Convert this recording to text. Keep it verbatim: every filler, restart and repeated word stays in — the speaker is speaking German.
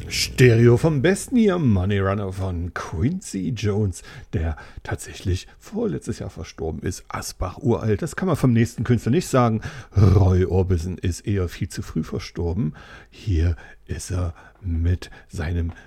Stereo vom Besten hier, Money Runner von Quincy Jones, der tatsächlich vorletztes Jahr verstorben ist. Asbach, uralt, das kann man vom nächsten Künstler nicht sagen. Roy Orbison ist eher viel zu früh verstorben. Hier ist er mit seinem